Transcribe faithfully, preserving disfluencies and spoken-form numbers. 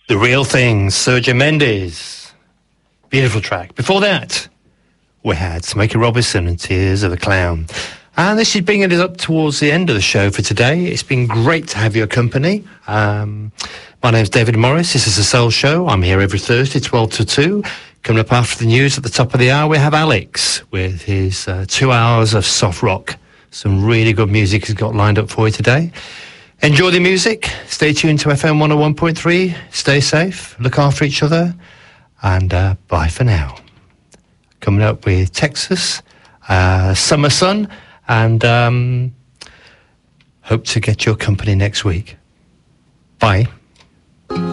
The Real Thing, Sergio Mendes. Beautiful track. Before that, we had Smokey Robinson and Tears of a Clown. And this is bringing us up towards the end of the show for today. It's been great to have your company. Um, my name's David Morris. This is The Soul Show. I'm here every Thursday, twelve to two. Coming up after the news at the top of the hour, we have Alex with his uh, two hours of soft rock. Some really good music he's got lined up for you today. Enjoy the music. Stay tuned to F M one oh one point three. Stay safe. Look after each other. And uh, bye for now. Coming up with Texas, uh, Summer Sun, and um, hope to get your company next week. Bye.